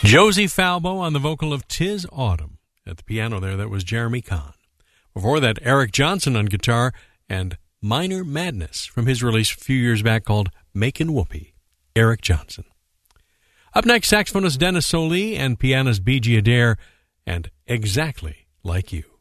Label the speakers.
Speaker 1: Josie Falbo on the vocal of "'Tis Autumn." At the piano there, that was Jeremy Kahn. Before that, Eric Johnson on guitar and "Minor Madness" from his release a few years back called "Makin' Whoopee." Eric Johnson. Up next, saxophonist Dennis Solie and pianist B.G. Adair and "Exactly Like You."